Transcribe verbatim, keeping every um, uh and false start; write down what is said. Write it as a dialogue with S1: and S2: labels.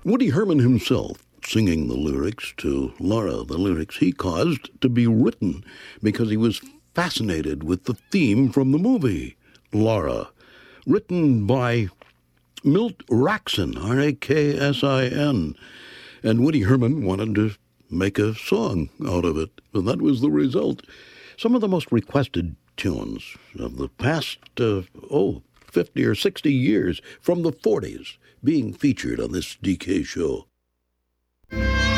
S1: Woody Herman himself, singing the lyrics to Laura, the lyrics he caused to be written because he was fascinated with the theme from the movie, Laura, written by Milt Racksin, R A K S I N. And Woody Herman wanted to make a song out of it, and that was the result. Some of the most requested tunes of the past, uh, oh, fifty or sixty years from the forties being featured on this D K show.